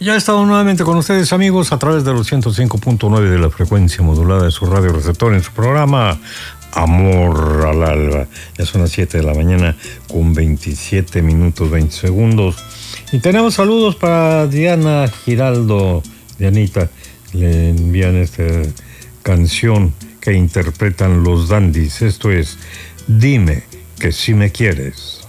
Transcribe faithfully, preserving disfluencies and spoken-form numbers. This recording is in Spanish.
Ya estamos nuevamente con ustedes, amigos, a través de los ciento cinco punto nueve de la frecuencia modulada de su radio receptor en su programa Amor al Alba. Ya son las siete de la mañana con veintisiete minutos, veinte segundos. Y tenemos saludos para Diana Giraldo. Dianita, le envían esta canción que interpretan los Dandies. Esto es Dime que si me quieres.